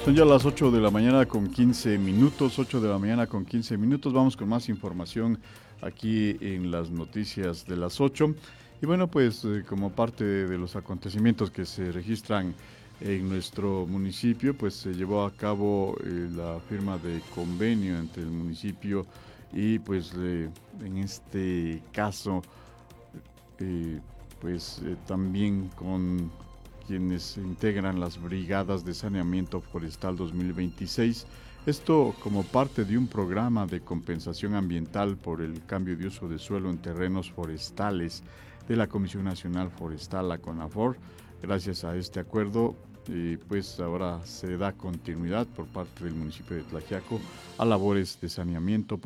Son ya las 8 de la mañana con 15 minutos, 8 de la mañana con 15 minutos. Vamos con más información aquí en las noticias de las 8. Y bueno, pues como parte de los acontecimientos que se registran en nuestro municipio, pues se llevó a cabo la firma de convenio entre el municipio y pues en este caso eh, también con quienes integran las brigadas de saneamiento forestal 2026. Esto como parte de un programa de compensación ambiental por el cambio de uso de suelo en terrenos forestales de la Comisión Nacional Forestal, la CONAFOR. Gracias a este acuerdo, pues ahora se da continuidad por parte del municipio de Tlaxiaco a labores de saneamiento